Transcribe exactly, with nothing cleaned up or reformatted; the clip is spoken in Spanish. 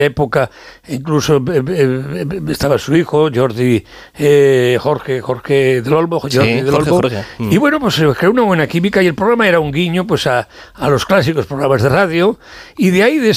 época, incluso eh, eh, estaba su hijo, Jordi, eh, Jorge, Jorge del Olmo, Jordi sí, del Jorge, Olmo. Jorge. Mm. Y bueno, pues se creó una buena química y el programa era un guiño pues a, a los clásicos programas de radio, y de ahí de